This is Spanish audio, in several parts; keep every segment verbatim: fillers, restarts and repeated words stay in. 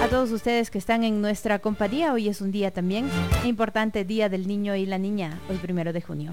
A todos ustedes que están en nuestra compañía, hoy es un día también importante, Día del Niño y la Niña, hoy primero de junio.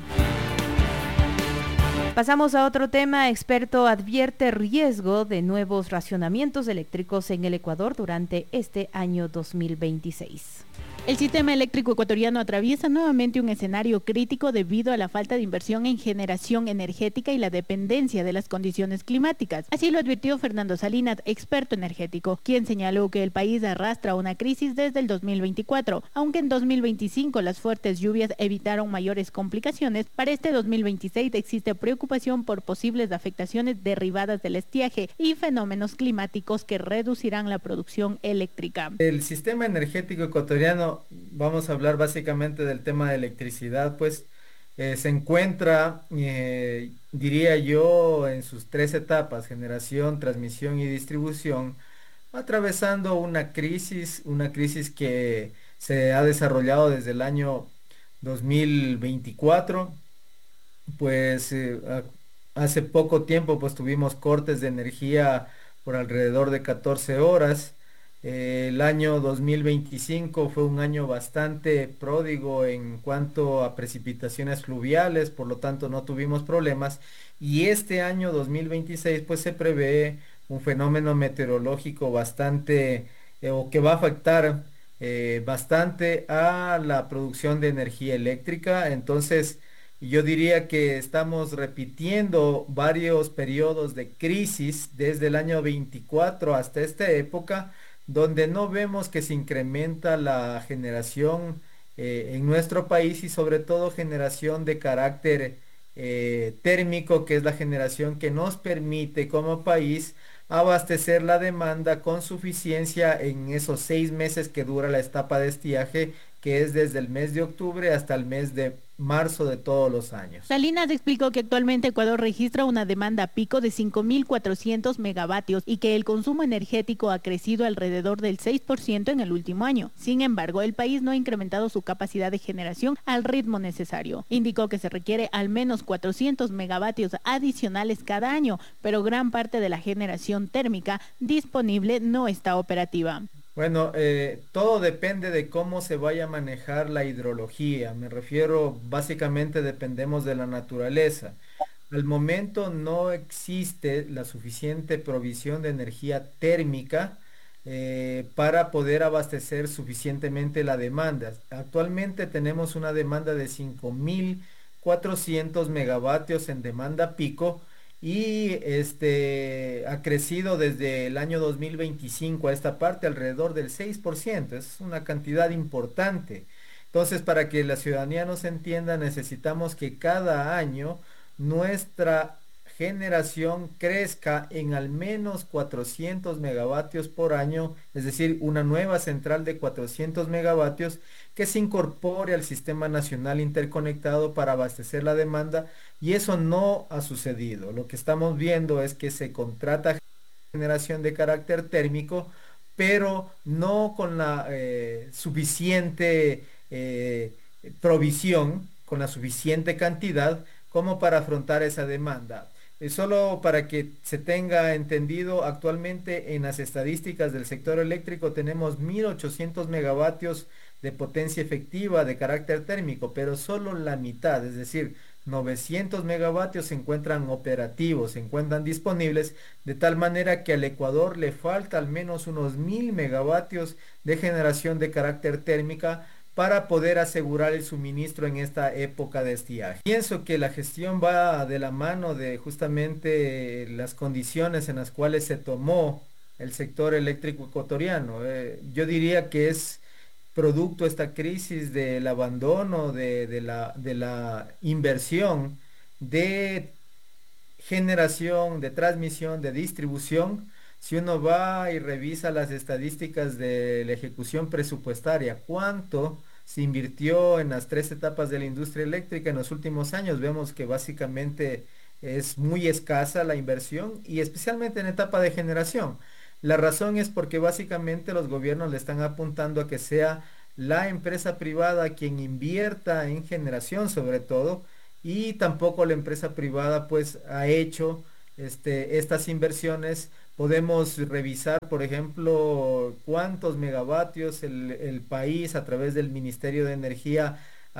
Pasamos a otro tema. Experto advierte riesgo de nuevos racionamientos eléctricos en el Ecuador durante este año dos mil veintiséis. El sistema eléctrico ecuatoriano atraviesa nuevamente un escenario crítico debido a la falta de inversión en generación energética y la dependencia de las condiciones climáticas. Así lo advirtió Fernando Salinas, experto energético, quien señaló que el país arrastra una crisis desde el dos mil veinticuatro, aunque en dos mil veinticinco las fuertes lluvias evitaron mayores complicaciones. Para este dos mil veintiséis existe preocupación por posibles afectaciones derivadas del estiaje y fenómenos climáticos que reducirán la producción eléctrica. El sistema energético ecuatoriano, vamos a hablar básicamente del tema de electricidad, pues eh, se encuentra, eh, diría yo, en sus tres etapas: generación, transmisión y distribución, atravesando una crisis, una crisis que se ha desarrollado desde el año dos mil veinticuatro. Pues eh, a- hace poco tiempo pues tuvimos cortes de energía por alrededor de catorce horas. Eh, el año dos mil veinticinco fue un año bastante pródigo en cuanto a precipitaciones fluviales, por lo tanto no tuvimos problemas. Y este año dos mil veintiséis pues se prevé un fenómeno meteorológico bastante eh, o que va a afectar eh, bastante a la producción de energía eléctrica. Entonces, yo diría que estamos repitiendo varios periodos de crisis desde el año veinticuatro hasta esta época, donde no vemos que se incrementa la generación eh, en nuestro país, y sobre todo generación de carácter eh, térmico, que es la generación que nos permite como país abastecer la demanda con suficiencia en esos seis meses que dura la etapa de estiaje, que es desde el mes de octubre hasta el mes de marzo de todos los años. Salinas explicó que actualmente Ecuador registra una demanda pico de cinco mil cuatrocientos megavatios y que el consumo energético ha crecido alrededor del seis por ciento en el último año. Sin embargo, el país no ha incrementado su capacidad de generación al ritmo necesario. Indicó que se requiere al menos cuatrocientos megavatios adicionales cada año, pero gran parte de la generación térmica disponible no está operativa. Bueno, eh, todo depende de cómo se vaya a manejar la hidrología. Me refiero, básicamente dependemos de la naturaleza. Al momento no existe la suficiente provisión de energía térmica eh, para poder abastecer suficientemente la demanda. Actualmente tenemos una demanda de cinco mil cuatrocientos megavatios en demanda pico, y este ha crecido desde el año dos mil veinticinco a esta parte alrededor del seis por ciento. Es una cantidad importante. Entonces, para que la ciudadanía nos entienda, necesitamos que cada año nuestra generación crezca en al menos cuatrocientos megavatios por año, es decir, una nueva central de cuatrocientos megavatios que se incorpore al sistema nacional interconectado para abastecer la demanda, y eso no ha sucedido. Lo que estamos viendo es que se contrata generación de carácter térmico, pero no con la eh, suficiente eh, provisión, con la suficiente cantidad como para afrontar esa demanda. Eh, solo para que se tenga entendido, actualmente en las estadísticas del sector eléctrico tenemos mil ochocientos megavatios de potencia efectiva de carácter térmico, pero solo la mitad, es decir, novecientos megavatios se encuentran operativos, se encuentran disponibles, de tal manera que al Ecuador le falta al menos unos mil megavatios de generación de carácter térmica para poder asegurar el suministro en esta época de estiaje. Pienso que la gestión va de la mano de justamente las condiciones en las cuales se tomó el sector eléctrico ecuatoriano. Eh, yo diría que es producto esta crisis del abandono de, de la, de la inversión de generación, de transmisión, de distribución. Si uno va y revisa las estadísticas de la ejecución presupuestaria, cuánto se invirtió en las tres etapas de la industria eléctrica en los últimos años, vemos que básicamente es muy escasa la inversión, y especialmente en etapa de generación. La razón es porque básicamente los gobiernos le están apuntando a que sea la empresa privada quien invierta en generación sobre todo, y tampoco la empresa privada pues ha hecho este, estas inversiones Podemos revisar, por ejemplo, cuántos megavatios el, el país a través del Ministerio de Energía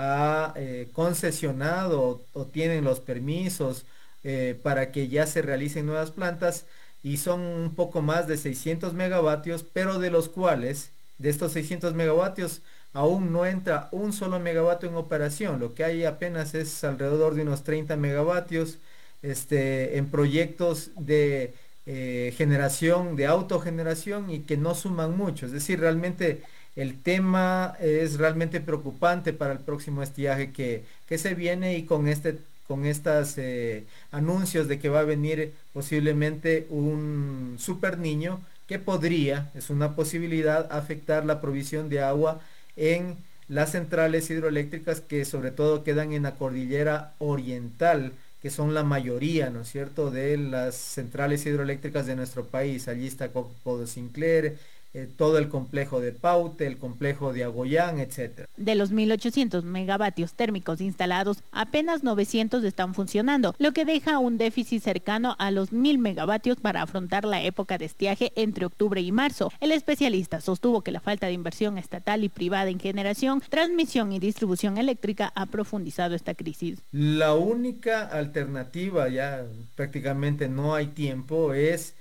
ha eh, concesionado o, o tienen los permisos eh, para que ya se realicen nuevas plantas, y son un poco más de seiscientos megavatios, pero de los cuales, de estos seiscientos megavatios, aún no entra un solo megavatio en operación. Lo que hay apenas es alrededor de unos treinta megavatios este, en proyectos de eh, generación, de autogeneración, y que no suman mucho. Es decir, realmente el tema es realmente preocupante para el próximo estiaje que, que se viene, y con este con estos eh, anuncios de que va a venir posiblemente un super niño que podría, es una posibilidad, afectar la provisión de agua en las centrales hidroeléctricas que sobre todo quedan en la cordillera oriental, que son la mayoría, ¿no es cierto?, de las centrales hidroeléctricas de nuestro país. Allí está Coco Sinclair, eh, todo el complejo de Paute, el complejo de Agoyán, etcétera. De los mil ochocientos megavatios térmicos instalados, apenas novecientos están funcionando, lo que deja un déficit cercano a los mil megavatios para afrontar la época de estiaje entre octubre y marzo. El especialista sostuvo que la falta de inversión estatal y privada en generación, transmisión y distribución eléctrica ha profundizado esta crisis. La única alternativa, ya prácticamente no hay tiempo, es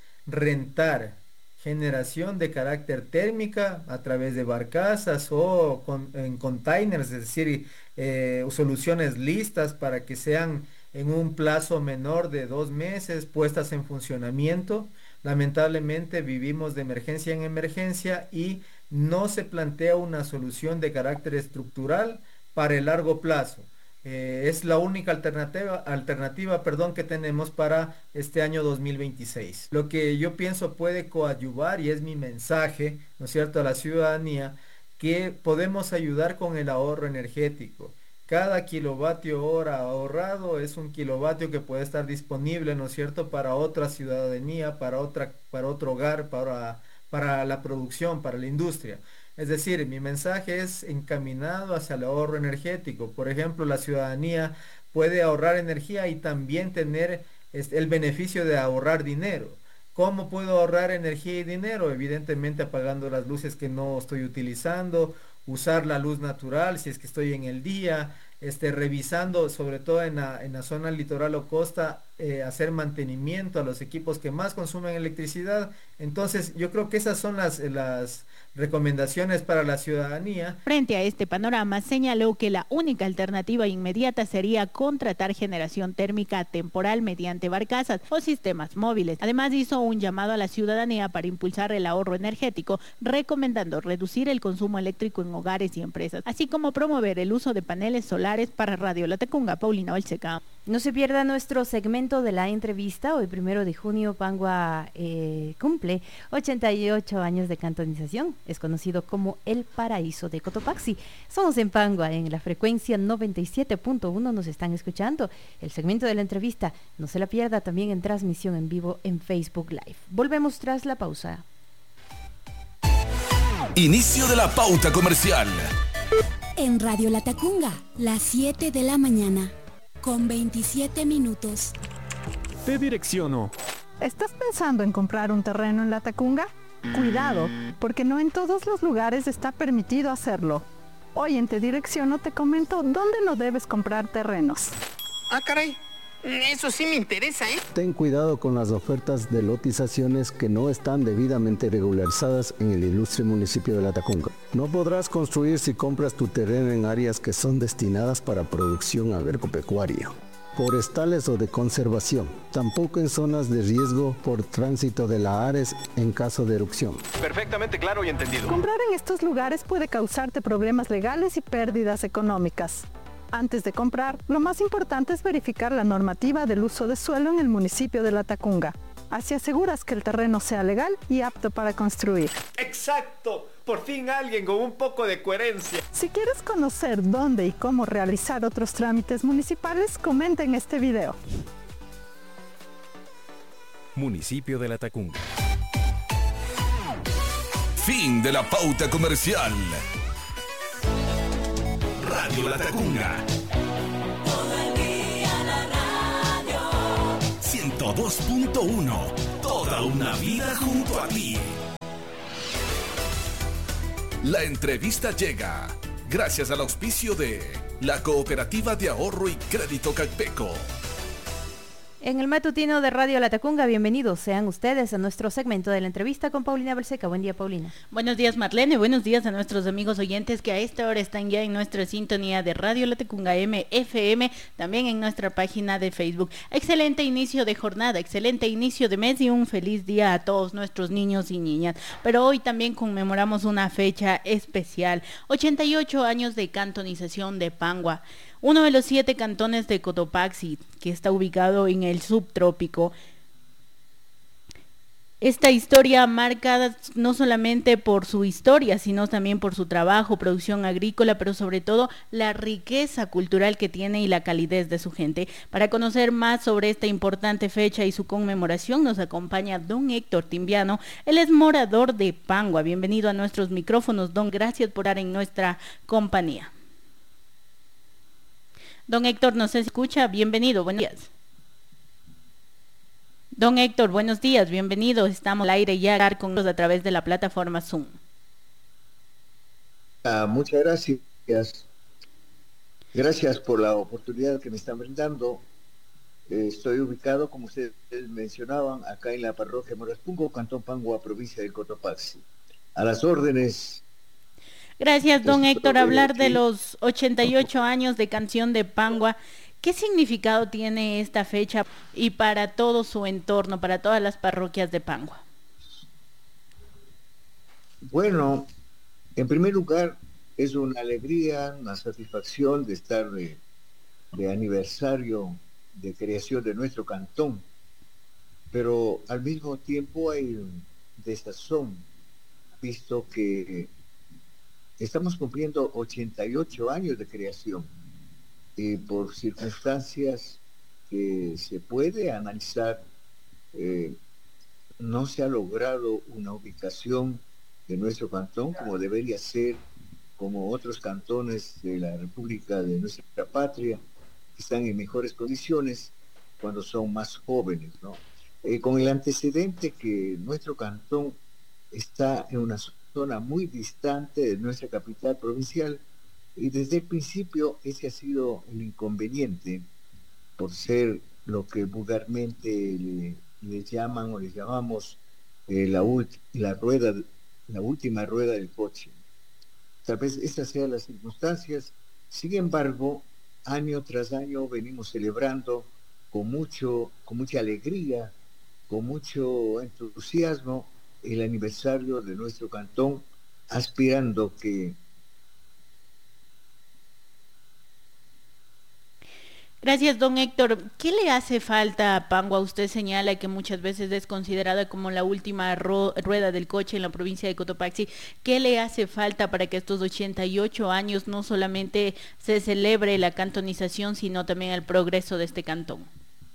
rentar generación de carácter térmica a través de barcazas o con, en containers, es decir, eh, soluciones listas para que sean en un plazo menor de dos meses puestas en funcionamiento. Lamentablemente vivimos de emergencia en emergencia y no se plantea una solución de carácter estructural para el largo plazo. Eh, es la única alternativa, alternativa perdón, que tenemos para este año dos mil veintiséis. Lo que yo pienso puede coadyuvar, y es mi mensaje, ¿no es cierto?, a la ciudadanía, que podemos ayudar con el ahorro energético. Cada kilovatio hora ahorrado es un kilovatio que puede estar disponible, ¿no es cierto?, para otra ciudadanía, para, otra, para otro hogar, para, para la producción, para la industria. Es decir, mi mensaje es encaminado hacia el ahorro energético. Por ejemplo, la ciudadanía puede ahorrar energía y también tener el beneficio de ahorrar dinero. ¿Cómo puedo ahorrar energía y dinero? Evidentemente apagando las luces que no estoy utilizando, usar la luz natural si es que estoy en el día, este, revisando sobre todo en la, en la zona litoral o costa, eh, hacer mantenimiento a los equipos que más consumen electricidad. Entonces yo creo que esas son las, las recomendaciones para la ciudadanía. Frente a este panorama, señaló que la única alternativa inmediata sería contratar generación térmica temporal mediante barcazas o sistemas móviles. Además, hizo un llamado a la ciudadanía para impulsar el ahorro energético, recomendando reducir el consumo eléctrico en hogares y empresas, así como promover el uso de paneles solares. Para Radio Latacunga, Paulina Balseca. No se pierda nuestro segmento de la entrevista. Hoy, primero de junio, Pangua eh, cumple ochenta y ocho años de cantonización. Es conocido como el paraíso de Cotopaxi. Somos en Pangua, en la frecuencia noventa y siete punto uno. Nos están escuchando. El segmento de la entrevista, no se la pierda, también en transmisión en vivo en Facebook Live. Volvemos tras la pausa. Inicio de la pauta comercial. En Radio Latacunga, las siete de la mañana, con veintisiete minutos. Te direcciono. ¿Estás pensando en comprar un terreno en Latacunga? Cuidado, porque no en todos los lugares está permitido hacerlo. Hoy en Te Direcciono te comento dónde no debes comprar terrenos. Ah, caray. Eso sí me interesa, ¿eh? Ten cuidado con las ofertas de lotizaciones que no están debidamente regularizadas en el ilustre municipio de Latacunga. No podrás construir si compras tu terreno en áreas que son destinadas para producción agropecuaria, forestales o de conservación. Tampoco en zonas de riesgo por tránsito de la Ares en caso de erupción. Perfectamente claro y entendido. Comprar en estos lugares puede causarte problemas legales y pérdidas económicas. Antes de comprar, lo más importante es verificar la normativa del uso de suelo en el municipio de Latacunga. Así aseguras que el terreno sea legal y apto para construir. ¡Exacto! Por fin alguien con un poco de coherencia. Si quieres conocer dónde y cómo realizar otros trámites municipales, comenta en este video. Municipio de Latacunga. Fin de la pauta comercial. Radio Latacunga. Todo el día la radio. ciento dos punto uno. Toda Toda una vida junto a ti. La entrevista llega gracias al auspicio de la Cooperativa de Ahorro y Crédito Calpeco. En el matutino de Radio Latacunga, bienvenidos sean ustedes a nuestro segmento de la entrevista con Paulina Balseca. Buen día, Paulina. Buenos días, Marlene. Buenos días a nuestros amigos oyentes que a esta hora están ya en nuestra sintonía de Radio Latacunga M F M, también en nuestra página de Facebook. Excelente inicio de jornada, excelente inicio de mes y un feliz día a todos nuestros niños y niñas. Pero hoy también conmemoramos una fecha especial, ochenta y ocho años de cantonización de Pangua, uno de los siete cantones de Cotopaxi, que está ubicado en el subtrópico. Esta historia marcada no solamente por su historia, sino también por su trabajo, producción agrícola, pero sobre todo la riqueza cultural que tiene y la calidez de su gente. Para conocer más sobre esta importante fecha y su conmemoración, nos acompaña don Héctor Timbiano. Él es morador de Pangua. Bienvenido a nuestros micrófonos, don. Gracias por estar en nuestra compañía. Don Héctor, ¿nos escucha? Bienvenido, buenos días. Don Héctor, buenos días, bienvenido. Estamos al aire ya con nosotros a través de la plataforma Zoom. Ah, muchas gracias. Gracias por la oportunidad que me están brindando. Eh, estoy ubicado, como ustedes mencionaban, acá en la parroquia Moraspungo, Cantón Pangua, provincia de Cotopaxi. A las órdenes. Gracias, don Héctor. Hablar de los ochenta y ocho años de Canción de Pangua, ¿qué significado tiene esta fecha y para todo su entorno, para todas las parroquias de Pangua? Bueno, en primer lugar, es una alegría, una satisfacción de estar de, de aniversario de creación de nuestro cantón, pero al mismo tiempo hay un desazón, visto que estamos cumpliendo ochenta y ocho años de creación y por circunstancias que se puede analizar, eh, no se ha logrado una ubicación de nuestro cantón como debería ser, como otros cantones de la República de nuestra patria, que están en mejores condiciones cuando son más jóvenes, ¿no? Eh, con el antecedente que nuestro cantón está en una zona muy distante de nuestra capital provincial y desde el principio ese ha sido el inconveniente por ser lo que vulgarmente le, le llaman o le llamamos eh, la, ult- la rueda, la última rueda del coche. Tal vez esas sean las circunstancias. Sin embargo, año tras año venimos celebrando con mucho, con mucha alegría, con mucho entusiasmo el aniversario de nuestro cantón, aspirando que... Gracias, don Héctor. ¿Qué le hace falta a Pangua? Usted señala que muchas veces es considerada como la última ro- rueda del coche en la provincia de Cotopaxi. ¿Qué le hace falta para que estos ochenta y ocho años no solamente se celebre la cantonización, sino también el progreso de este cantón?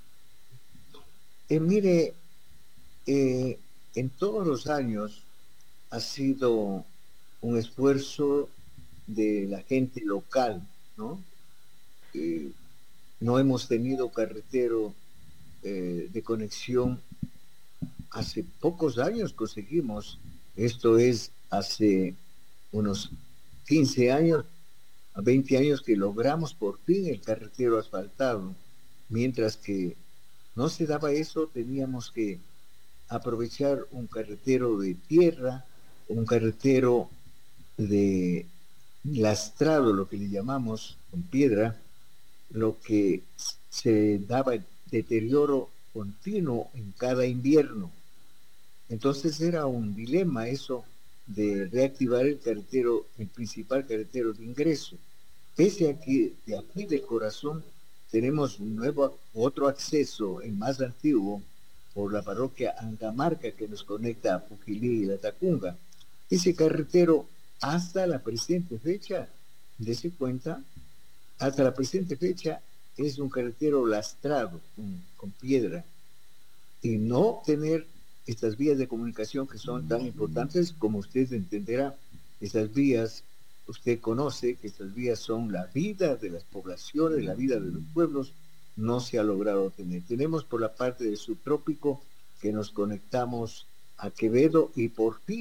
Eh, mire, eh, en todos los años ha sido un esfuerzo de la gente local, ¿no? Eh, no hemos tenido carretero eh, de conexión. Hace pocos años conseguimos, esto es hace unos quince años, a veinte años que logramos por fin el carretero asfaltado. Mientras que no se daba eso, teníamos que aprovechar un carretero de tierra, un carretero de lastrado, lo que le llamamos, con piedra, lo que se daba deterioro continuo en cada invierno. Entonces era un dilema eso de reactivar el carretero, el principal carretero de ingreso. Pese a que de aquí de corazón tenemos un nuevo, otro acceso, el más antiguo, por la parroquia Angamarca, que nos conecta a Puquilí y Latacunga. Ese carretero, hasta la presente fecha, dése cuenta, hasta la presente fecha es un carretero lastrado con, con piedra, y no tener estas vías de comunicación que son tan importantes, como usted entenderá. Estas vías, usted conoce que estas vías son la vida de las poblaciones, la vida de los pueblos, no se ha logrado tener. Tenemos por la parte del subtrópico que nos conectamos a Quevedo y por fin